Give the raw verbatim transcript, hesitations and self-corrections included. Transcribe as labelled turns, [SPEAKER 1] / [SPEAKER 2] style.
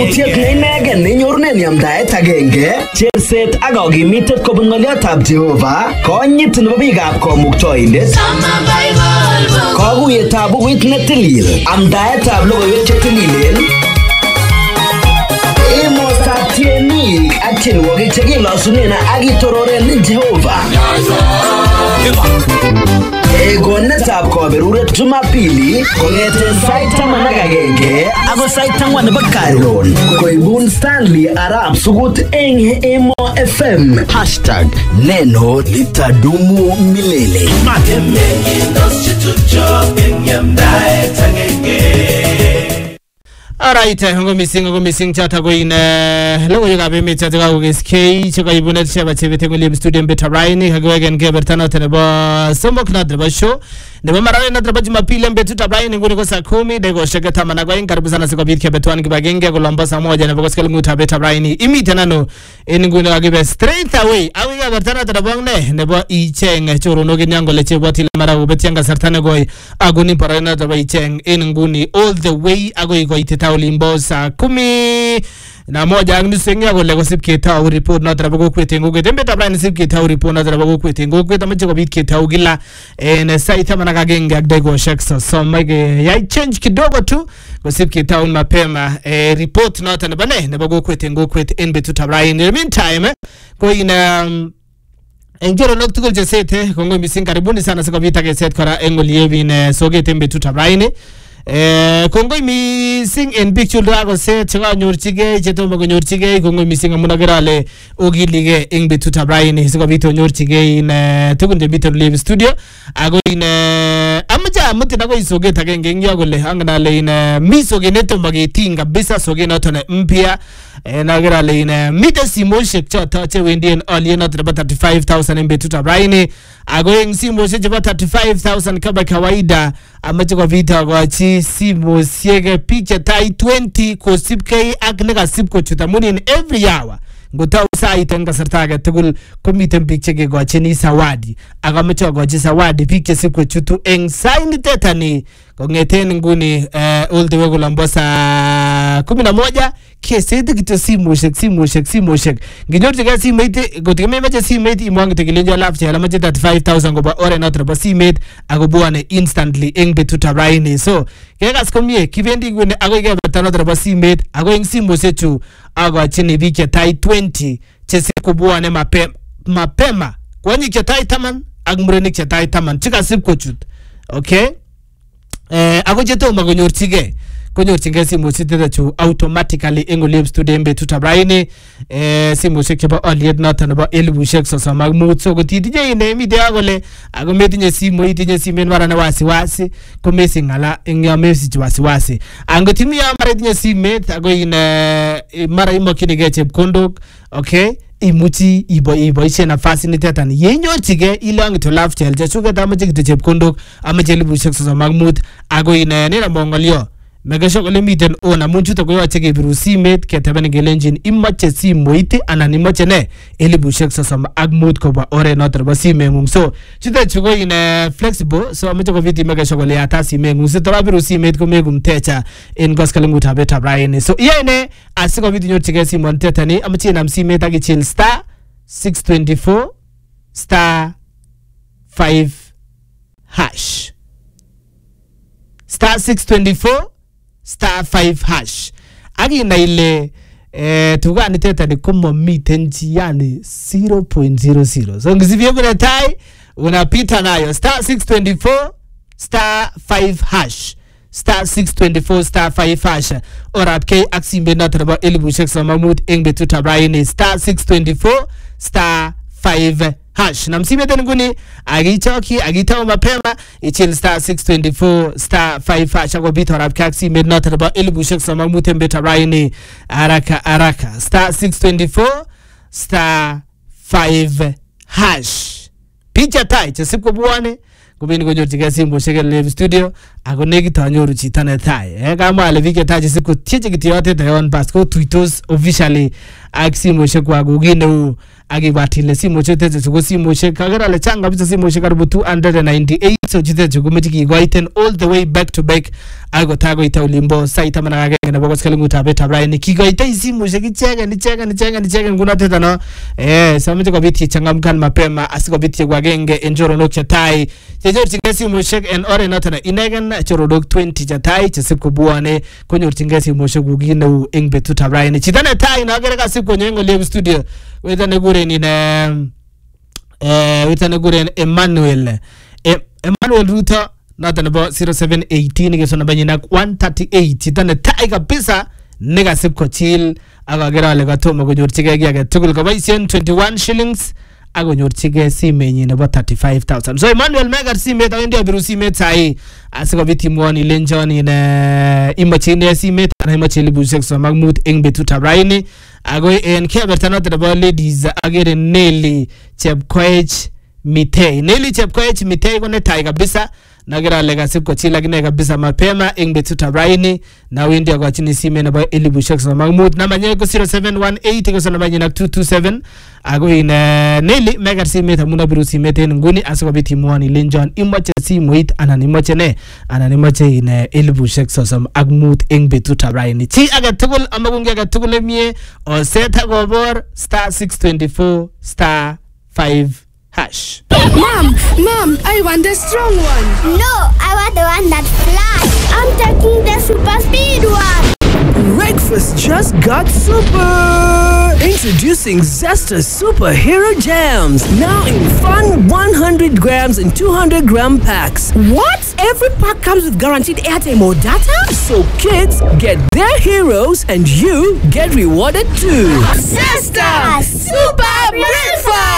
[SPEAKER 1] Kakwautiet ne inegen nenyorunen yamdaet agenge, cherset ak kakimitet kobun ng'oliotab Jehova, konyit nebo biikab Kamuktaindet, kakuyetab bukuit ne tilil, amdaetab logoiwek che tililen, emostab tienik ak tienwogik che kilosunen ak kitororen Jehova. Egonetab kaberuret Jumapili kong'eten sait taman ak agenge ako sait ang'wan nebo karon koibun Stanley Arap Sugut eng Emo F M. Hashtag neno litadumu milele.
[SPEAKER 2] Alright, ngo missing ngo missing chata ko in logo yoga be mecha ga ko S K chaka ibunet chaba chebete ko live studio beta raini hagwegen ke bertana tenebo somok na dreba show nebo marane na dreba Jumapili mbetu tabraini nguni ko saa kumi dego shega tamana kwa karibu sana siku bidke betwan kibagenge ko lomba saa moja nebo skele nguta beta raini imite nano en nguni agibe straight away awi ga bertana tenebo ne nebo icheng choro no ginyango leche botile mara ko betianga sartane goy aguni parana dreba icheng en nguni all the way agoi ko iteta ulimbo saa kumi na moja ang nusengia ko lego sip kita u report na traba ko kwete ngo kwete mbeta brand sip kita u report na traba ko kwete ngo kwete macho ko bit kita u gila en saita manaka genga dego shekso so mage ya change kidogo tu ko sip kita u mapema e report na traba ne ne bago kwete ngo kwete en betu tabra in the meantime ko ina Enjero nok tukul jesete kongo missing karibuni sana siko vita keset kora engolie bin sogete betu tabra in Eh kongo missing en picture dago se changa nyorchige chetomo ko nyorchige kongo missing amuna gerale ogilige eng betut abraini siko bito nyorchige in tukun de bito live studio ago in amaja amuti nago isoge tagenge ngya gole angana le in misoge neto magetinga bisa soge notone mpia na gerale in mita simo shek chata che wendi en alien not about thirty-five thousand en betut abraini ago eng simo shek about thirty-five thousand kaba kawaida amaja ko vita go chi simo siege picha tai twenty ko sipke ak nega sip ko chutamuni in every hour ngota usa itenga sartaga tugul komiten picture ge gochini sawadi aga mecho gochi sawadi picture sip ko chutu eng sign tetani kongeten nguni uh, all the way kulambosa kumi na moja kesete kito simu shek simu shek simu shek nginyorje ga simate gotigeme meche simate imwang tegilenjo lapche ala meche thirty-five thousand goba ore not ba simate agobuane instantly eng betuta raini so kega skomie kibendi ngune ago ge betano ba simate ago eng simu sechu ago chini biche tai twenty chese kubuane mapema mapema kwani chetai taman agmrenik chetai taman chika sip kochut okay eh ago jeto magonyorchige konyorchige simu sitete chu automatically engo live studio mbe tutabraini eh simu sekeba oliet noton nebo elibushek sosom ak mut so kotitinye ine mite agole ago metinye simu itinye simen mara na wasiwasi ko mesingala engya message wasiwasi angotimi ya mara itinye simet ago ine mara imokinige chepkondok okay imuchi ibo iboishe nafasi nitetan yenyorchige ilang to love chel jesuke damaje kito chepkondok amaje elibushek sosom ak mut ago ine nena mongolio megasho kole miten ona munchuto koyoche kebiru simet keteben gelenjin imache simoit anan imache ne elibushek sosom ak mut koba ore noto bo simengung so chite chugo in flexible so amache ko viti megasho kole ata simengung so torabiru simet ko megum techa en goskale muta beta Brian so yene asiko viti nyochige simon tetani amache nam simet ak chill star six twenty-four star five hash star six twenty-four star five hash agina ile eh tugani teta ni komo miten yani zero point zero zero so ngizivye kuna tai unapita nayo star six twenty-four star five hash star six twenty-four star five hash orap ke aksimbe natraba elibushek samamut engbe tutabraini star six twenty-four star five hash na msimete nguni agichoki agitawa mapema ichil star six twenty-four star five hash kwa bito rap kaksi mid not about elibushek sama mutembeta raini araka araka star six twenty-four star five hash picha tai chesipko buwane kubini konyor tiga simbo sheke live studio ako negito anyoru chita ne tai eh kama ale vike tai chesipko tieche kitiyote tayon pasko tweetos officially ak simbo shekwa gugine u akibwat ile simoshek chutechu ko simoshek kakere ale chang kabisa simoshek karibu two hundred ninety-eight so chutechu komeche kikoiten all the way back to back ako takoita olimbo sait taman ak agenge nebo koskoleng'utab betab raini kikoitoi simoshek icheken icheken icheken icheken ngunotet ano eh sameche kobit yechangamkan mapema asikobit yeku agenge en choronok chetai chenyorchingei simoshek en oret noton inegen choronok twenty chetai chesip kobwone konyorchingei simoshek ku kit neu eng betutab raini chito netai nokere kasip konyo eng Olymp studio wito nekuren in eh wito nekuren Emmanuel Emmanuel Ruto noton nebo zero seven eighteen keso namba nyinak one thirty-eight chito netai kabisa nekasip kochil akakere ale katomo konyorchigei kiy age tugul koboisien twenty-one shillings akonyorchigei simenyi nebo thirty-five thousand. So Emmanuel megar simet awendi abiru simet sai asikobit imwoni ilenjon in imoche ine simet anan imoche elibushek sosom ak mut eng betutab raini ako en kebeberta noton nebo ladies akere Nelly Chepkoech Mitei. Nelly Chepkoech Mitei ko netai kabisa nakere ale kasip kochil akine kabisa mapema eng betutab raini na wendi akochini simet nebo elibushek sosom ak mut. Namba nye ko zero seven one eight keso namba nyinak two two seven ako in Nelly megar simet amun abiru simet en nguni asikobit imwoni ilenjon imoche simoit anan imoche ne anan imoche in elibushek sosom ak mut eng betutab raini. Chi age tugul amakungi age tugul nemie oset akobor star six twenty-four star five hash.
[SPEAKER 3] Mom, Mom, I want the strong one.
[SPEAKER 4] No, I want the one that flies. I'm taking the super speed one.
[SPEAKER 5] Breakfast just got super! Introducing Zesta Superhero Jams. Now in fun one hundred grams and two hundred gram packs.
[SPEAKER 3] What? Every pack comes with guaranteed airtime or data?
[SPEAKER 5] So kids get their heroes and you get rewarded too.
[SPEAKER 4] Zesta Super Breakfast!